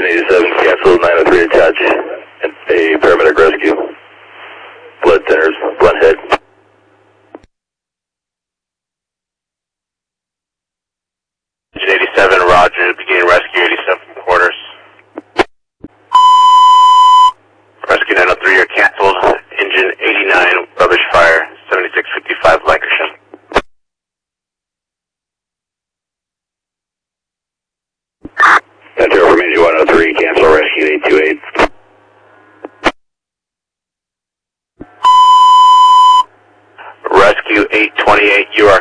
87, cancel 903 attach, and a paramedic rescue. Blood thinners, blunt head. Engine 87, roger, beginning rescue 87 from quarters. Rescue 903, you're canceled. Engine 89, rubbish fire, 7655 Lancashire. Enter from engine 103, cancel rescue 828. Rescue 828, you are